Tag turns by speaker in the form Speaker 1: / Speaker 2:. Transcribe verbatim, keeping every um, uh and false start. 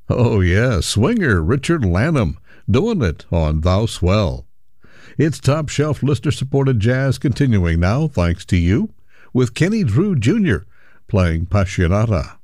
Speaker 1: Oh, yeah, swinger Richard Lanham doing it on Thou Swell. It's top shelf listener-supported jazz continuing now, thanks to you, with Kenny Drew Junior playing Passionata.